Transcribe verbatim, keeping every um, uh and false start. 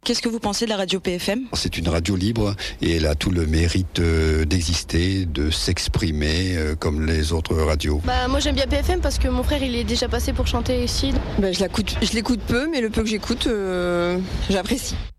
Qu'est-ce que vous pensez de la radio P F M ? C'est une radio libre et elle a tout le mérite d'exister, de s'exprimer comme les autres radios. Bah moi j'aime bien P F M parce que mon frère il est déjà passé pour chanter ici. Bah, je l'écoute, je l'écoute peu, mais le peu que j'écoute, euh, j'apprécie.